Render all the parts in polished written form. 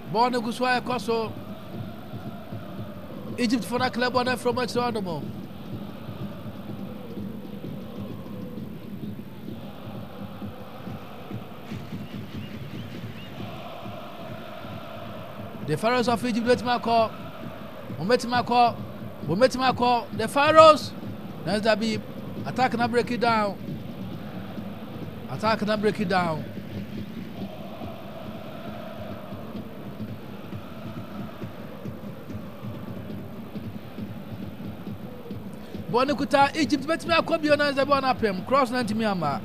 Born a Guswaya Koso. Egypt for a club on from much animal. The Pharaohs of Egypt let my call. The Pharaohs. That's that be attack and break it down. Bonikuta Egypt bet me akobi on the born up him cross 90 Myanmar.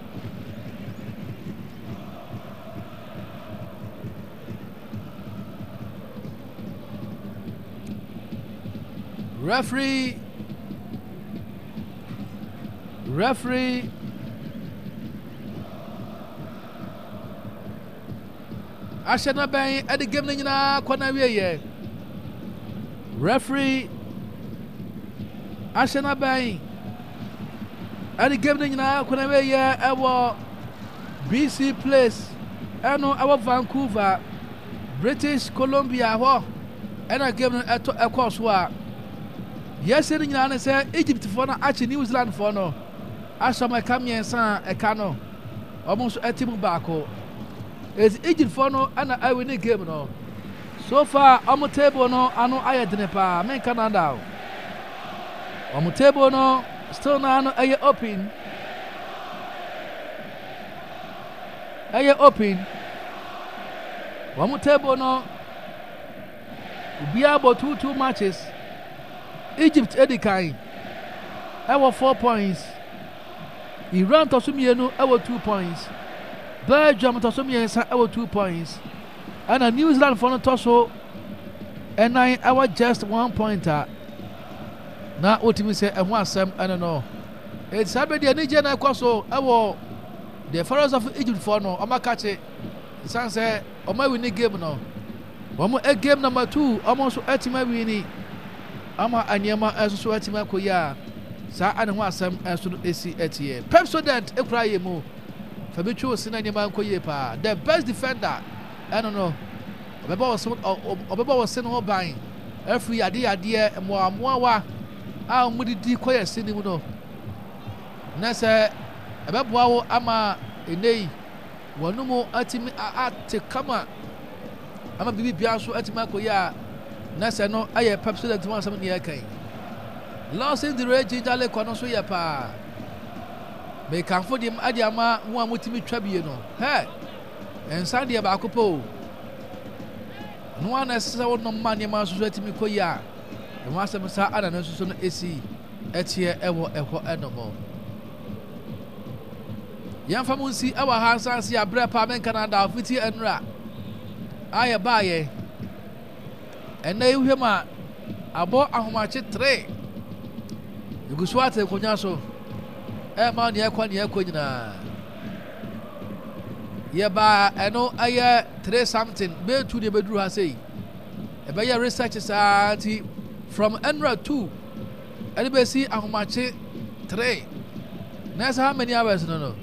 Referee Ashana Bay at the game na kwana wiye. Referee Ashana Bay at the game na kwana wiye ewo BC Place eno ewo Vancouver British Columbia ho ena game eto ekoso a yes ni nyina say Egypt for na achi New Zealand for no asoma kamiensa eka no omo so etimu baako is Egypt for no ana I win the game no so far omo table no ano ayedene pa men Canada omo table no still na ano aye open omo table no ubia about two matches Egypt edikai ewo 4 points Iran tosumienu ewo 2 points Belgium tosumiensa ewo 2 points and New Zealand for no toso and I ewo just 1 pointer na otimi say ehun asem I don't know it's already a Niger na kwaso ewo the Pharaohs of Egypt for no omakache san say omo win the game no omo game number 2 omo so etima win ama anyama aso atima koya sa ane ho asem aso esi etie Pepsodent ekura yemu fabichu osina anyama koye pa the best defender I don't know obeba was no ban every ade moamoa a mudidi koye sini mu no na se ebeboa wo ama enei wonumu atimi ate kama ama bibi bia so atima koya Nasa no aye Pepsodent one some near kind. Lost in the rage jale kono so ye pa. Me kan for dem adiama one mutimi twabie no. Hey. En sande ba akopo. No one esa no man ma so atimi koya. E mo asem sa ana no so no esi etie ewo enomo. Yan famunsi awa hansan si abre pa men Canada fiti enra. Aye baaye. And they will him about Ahomachi 3. You go swat a conyaso. Man, Yaquania. Yeba, I know I 3 something. Be to the bedroom, I say. A by your researchers from Enra 2. Anybody see Ahomachi 3. That's how many hours no.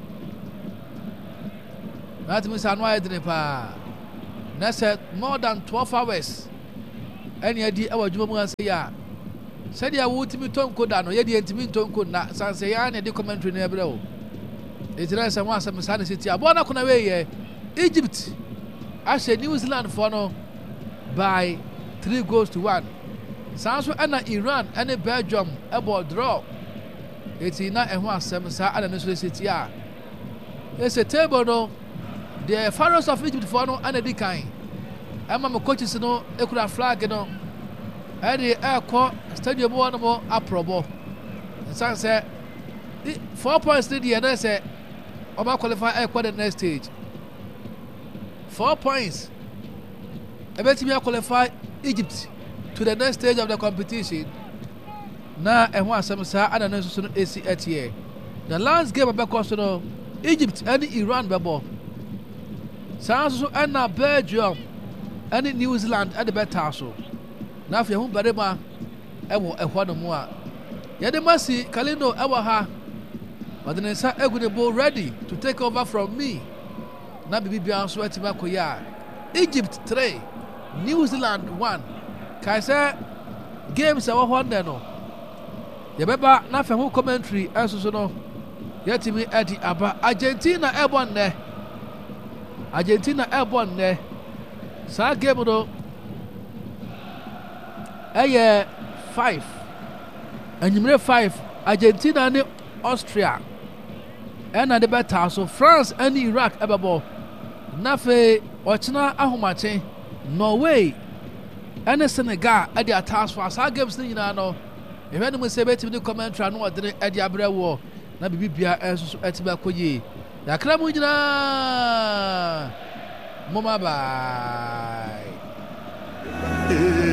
That means I'm wide in the pa. That's more than 12 hours. Any idea our Juma say ya. Said ya would me Tom Kodano, yet the intimate Tom could not say ya and the commentary never. It's nice and once some Sunday City. Abona Kunaway, Egypt. I said New Zealand for no by 3-1. Sounds for Anna Iran and a Belgium about draw. It's in and once some Sunday City. It's a table no. The Pharaohs of Egypt for no and a decay. I'm a coaches no ekura flag no e dey call stadium one more approval san say 4 points dey there say oba qualify for the next stage 4 points e bet me qualify Egypt to the next stage of the competition na ho asem sa ana no so no esi etie the last game about no Egypt and Iran bebo san so na Belgium and New Zealand at the better so. Now if you home barema ewo ehwa no mo a ye de masi Kalino ewa ha but then say Egudebo ready to take over from me na bibi bia so atima koya Egypt 3 New Zealand 1 kai say games a wo ho ndɛ no ye beba na fa ho commentary enso no yetimi edi aba Argentina ebonne sa game no eye 5 anyimre 5 Argentina ne Austria and the better so France and Iraq ebebo na fe ochina ahomache Norway and Senegal at their task for our games ni na no e hwe no mo se beti ni commentary no odere e dia brewo na bibia enso etiba koye ya kra mu nyina mama bye